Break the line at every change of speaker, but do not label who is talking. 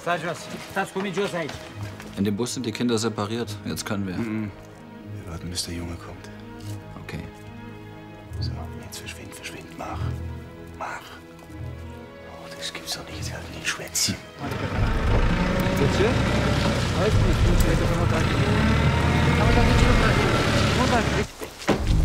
Stai jos. Stați cu mine jos aici.
In dem Bus sind die Kinder separiert. Jetzt können wir.
Wir warten, bis der Junge kommt.
Okay.
So, jetzt verschwind, verschwind. Mach. Mach. Oh, das gibt's doch nicht. Jetzt halt nicht schwätzen.
Bitte? Alles gut. Ich muss jetzt noch mal danken. Aber dann nicht schon.